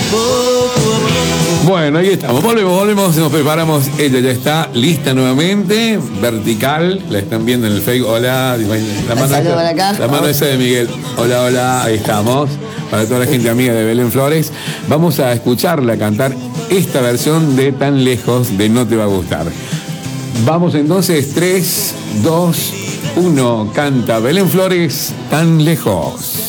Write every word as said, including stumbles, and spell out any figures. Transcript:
Bueno, ahí estamos. Volvemos, volvemos, nos preparamos. Ella ya está lista nuevamente, vertical. La están viendo en el Facebook. Hola, la mano, esa, la mano esa de Miguel. Hola, hola, ahí estamos. Para toda la gente amiga de Belén Flores, vamos a escucharla cantar esta versión de Tan Lejos de No Te Va a Gustar. Vamos entonces, tres, dos, uno, canta Belén Flores, Tan Lejos.